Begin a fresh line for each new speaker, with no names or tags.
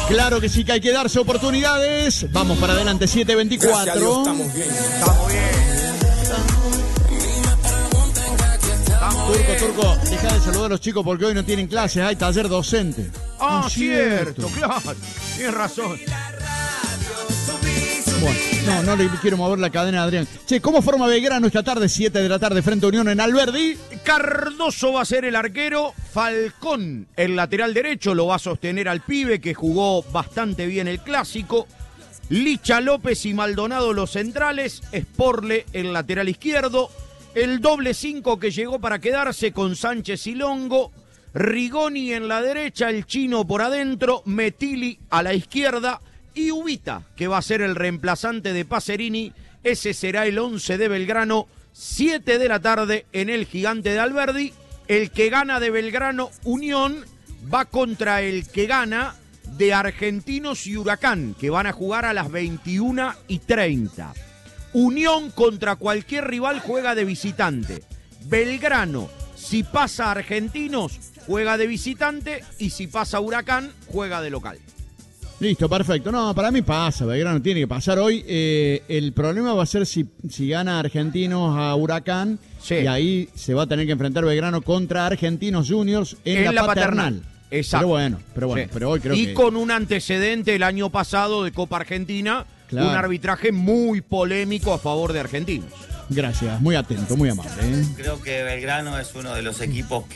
Claro que sí, que hay que darse oportunidades. Vamos para adelante, 7:24.
Estamos bien.
Turco, deja de saludar a los chicos porque hoy no tienen clases, hay taller docente.
Ah, cierto, claro. Tienes razón.
Bueno, no le quiero mover la cadena a Adrián. Che, ¿cómo forma Belgrano esta tarde, 7 de la tarde, frente a Unión en Alberdi?
Cardoso va a ser el arquero, Falcón el lateral derecho, lo va a sostener al pibe que jugó bastante bien el clásico. Licha López y Maldonado los centrales, Sporle el lateral izquierdo, el doble 5 que llegó para quedarse con Sánchez y Longo, Rigoni en la derecha, el Chino por adentro, Metili a la izquierda y Ubita, que va a ser el reemplazante de Pacerini. Ese será el 11 de Belgrano, 7 de la tarde en el Gigante de Alberdi. El que gana de Belgrano Unión va contra el que gana de Argentinos y Huracán, que van a jugar a las 21:30. Unión contra cualquier rival juega de visitante. Belgrano, si pasa a Argentinos, juega de visitante, y si pasa a Huracán, juega de local.
Listo, perfecto. No, para mí pasa, Belgrano tiene que pasar hoy. El problema va a ser si gana Argentinos a Huracán, sí. Y ahí se va a tener que enfrentar Belgrano contra Argentinos Juniors en la paternal.
Exacto.
Pero bueno,
sí.
pero hoy creo
y
que...
con un antecedente el año pasado de Copa Argentina, claro. Un arbitraje muy polémico a favor de Argentinos.
Gracias, muy atento, muy amable.
Creo que Belgrano es uno de los equipos que